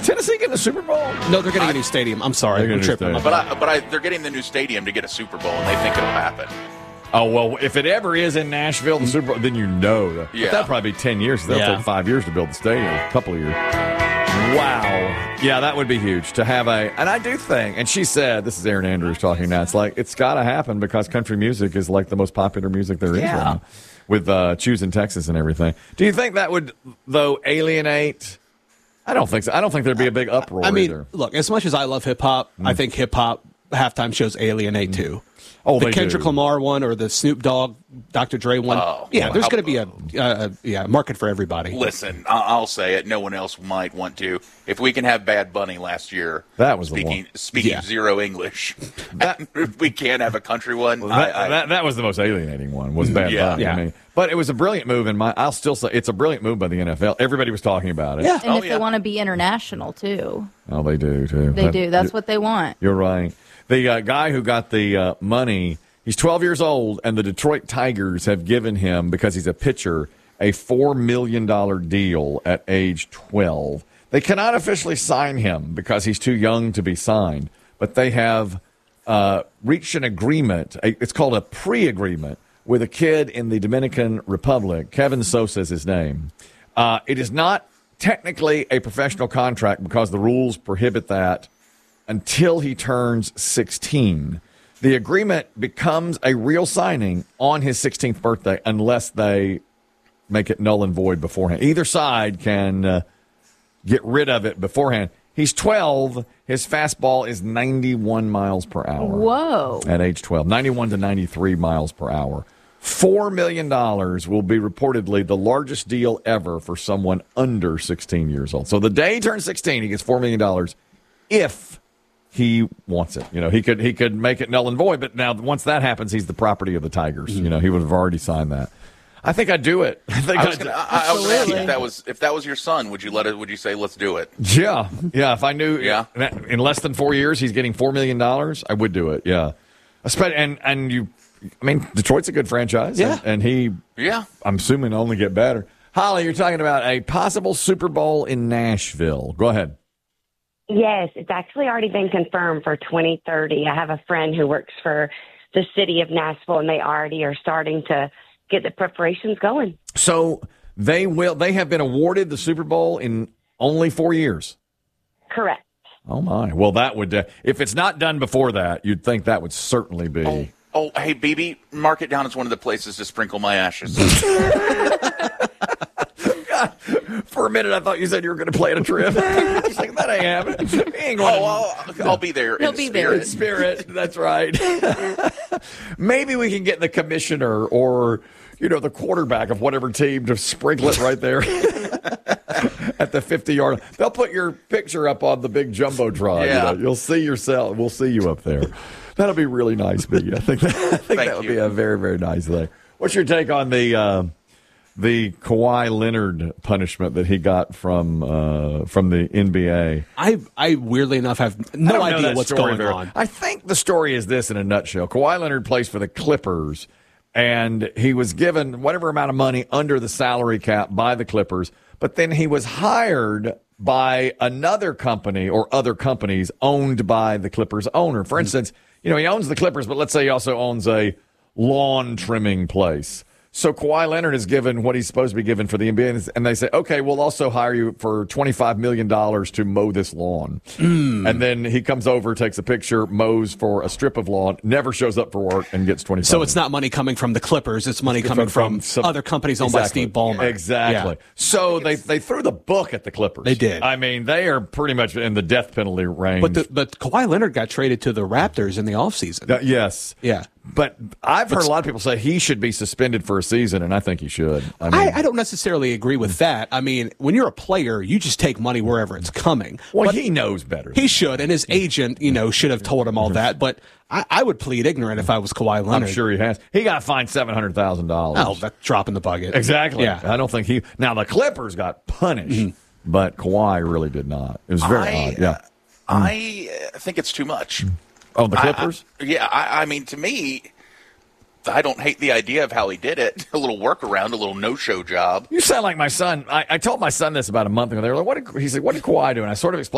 Tennessee getting a Super Bowl? No, they're getting a new stadium. I'm sorry. I'm tripping. But they're getting the new stadium to get a Super Bowl, and they think it'll happen. Oh, well, if it ever is in Nashville, the Super Bowl, then you know. But that'll probably be 10 years. They'll take 5 years to build the stadium, a couple of years. Wow. Yeah, that would be huge to have and I do think, and she said, this is Erin Andrews talking now, it's got to happen because country music is like the most popular music there is right now, with choosing Texas and everything. Do you think that would, though, alienate? I don't think so. I don't think there'd be a big uproar either. Look, as much as I love hip-hop, I think hip-hop halftime shows alienate, too. Oh, the Kendrick Lamar one or the Snoop Dogg, Dr. Dre one. There's going to be a market for everybody. Listen, I'll say it. No one else might want to. If we can have Bad Bunny last year, that was speaking zero English, we can't have a country one. That was the most alienating one. Was Bad Bunny? Yeah. I mean, but it was a brilliant move, and I'll still say it's a brilliant move by the NFL. Everybody was talking about it. Yeah, and they want to be international too. Oh, they do too. They do. That's what they want. You're right. The guy who got the money, he's 12 years old, and the Detroit Tigers have given him, because he's a pitcher, a $4 million deal at age 12. They cannot officially sign him because he's too young to be signed, but they have reached an agreement. It's called a pre-agreement with a kid in the Dominican Republic. Kevin Sosa is his name. It is not technically a professional contract because the rules prohibit that until he turns 16. The agreement becomes a real signing on his 16th birthday unless they make it null and void beforehand. Either side can get rid of it beforehand. He's 12. His fastball is 91 miles per hour. Whoa. At age 12. 91 to 93 miles per hour. $4 million will be reportedly the largest deal ever for someone under 16 years old. So the day he turns 16, he gets $4 million if he wants it. You know, he could make it null and void, but now once that happens, he's the property of the Tigers. You know, he would have already signed that. I think I'd do it. I was going to ask if that was your son, would you say let's do it? Yeah. If I knew in less than 4 years he's getting $4 million, I would do it. Yeah. Detroit's a good franchise. Yeah. And he I'm assuming only get better. Holly, you're talking about a possible Super Bowl in Nashville. Go ahead. Yes, it's actually already been confirmed for 2030. I have a friend who works for the city of Nashville, and they already are starting to get the preparations going. So they have been awarded the Super Bowl in only 4 years. Correct. Oh my! Well, that would if it's not done before that, you'd think that would certainly be. Oh, hey, BB, mark it down as one of the places to sprinkle my ashes. For a minute, I thought you said you were going to play at a trip. I was like, that ain't happening. I'll be there. He'll be there in spirit. That's right. Maybe we can get the commissioner or the quarterback of whatever team to sprinkle it right there at the 50-yard. They'll put your picture up on the big jumbotron. Yeah. You'll see yourself. We'll see you up there. That'll be really nice, B. I think that would be a very, very nice thing. What's your take on the Kawhi Leonard punishment that he got from the NBA? I weirdly enough have no idea what's going on. I think the story is this in a nutshell. Kawhi Leonard plays for the Clippers, and he was given whatever amount of money under the salary cap by the Clippers, but then he was hired by another company or other companies owned by the Clippers owner. For instance, he owns the Clippers, but let's say he also owns a lawn trimming place. So Kawhi Leonard is given what he's supposed to be given for the NBA, and they say, okay, we'll also hire you for $25 million to mow this lawn. And then he comes over, takes a picture, mows for a strip of lawn, never shows up for work, and gets $25 So it's not money coming from the Clippers, it's money coming from other companies owned by Steve Ballmer. Exactly. Yeah. So they threw the book at the Clippers. They did. I mean, they are pretty much in the death penalty range. But Kawhi Leonard got traded to the Raptors in the offseason. Yes. Yeah. But I've heard a lot of people say he should be suspended for a season, and I think he should. I don't necessarily agree with that. I mean, when you're a player, you just take money wherever it's coming. Well, but he knows better. He should, and his agent, should have told him all that. But I would plead ignorant if I was Kawhi Leonard. I'm sure he has. He got fined $700,000. Oh, that's dropping the bucket. Exactly. Yeah. I don't think Now, the Clippers got punished, but Kawhi really did not. It was very odd. Yeah. I think it's too much. Oh, the Clippers? I mean, to me, I don't hate the idea of how he did it. A little workaround, a little no-show job. You sound like my son. I told my son this about a month ago. They were like, he said, what did Kawhi do? And I sort of explained